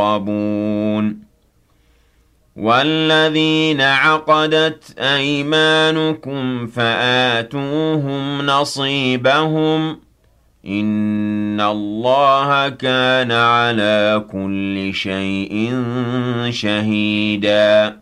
مقربون والذين عقدت أيمانكم فآتوهم نصيبهم إن الله كان على كل شيء شهيدا